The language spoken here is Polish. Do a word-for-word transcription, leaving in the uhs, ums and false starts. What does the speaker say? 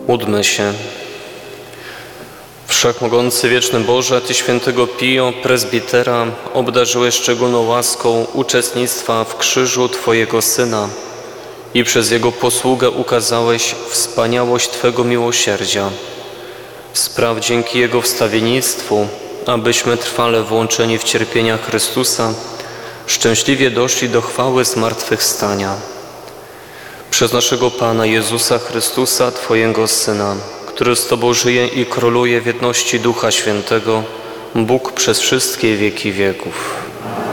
Módlmy się. Wszechmogący, wieczny Boże, Ty świętego Pio, prezbitera, obdarzyłeś szczególną łaską uczestnictwa w krzyżu Twojego Syna i przez Jego posługę ukazałeś wspaniałość Twego miłosierdzia. Spraw dzięki Jego wstawiennictwu, abyśmy trwale włączeni w cierpienia Chrystusa, szczęśliwie doszli do chwały zmartwychwstania. Przez naszego Pana Jezusa Chrystusa, Twojego Syna, który z Tobą żyje i króluje w jedności Ducha Świętego, Bóg przez wszystkie wieki wieków.